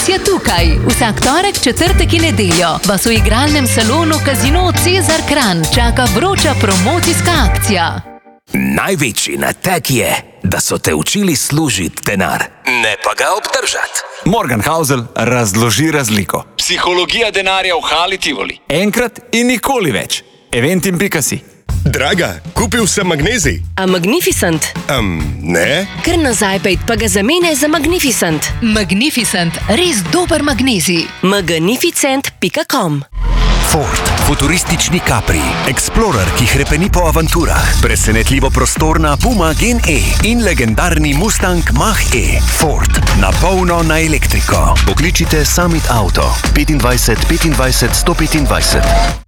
Je tukaj vsak torek, četrtek in nedeljo. Vas v igralnem salonu Casino Cezar Kranj čaka vroča promocijska akcija. Največji nateg je, da so te učili služiti denar, ne pa ga obdržati. Morgan Housel razloži razliko. Psihologija denarja v Hali Tivoli. Enkrat in nikoli več. Eventim.si. Draga, kupil sem magnezij. A Magnificent? Ne. Kar nazaj pejt pa ga zamenjaj za Magnificent. Magnificent, res dober magnezij. Magnificent.com. Ford, futuristični Capri, Explorer, ki hrepeni po avanturah, presenetljivo prostorna Puma Gen E in legendarni Mustang Mach-E. Ford, na polno na elektriko. Pokličite Summit Auto 25 25 125.